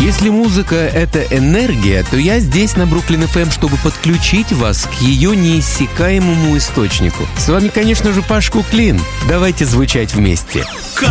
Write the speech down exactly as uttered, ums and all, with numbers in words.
Если музыка — это энергия, то я здесь, на Бруклин эф эм, чтобы подключить вас к ее неиссякаемому источнику. С вами, конечно же, Паш Куклин. Давайте звучать вместе.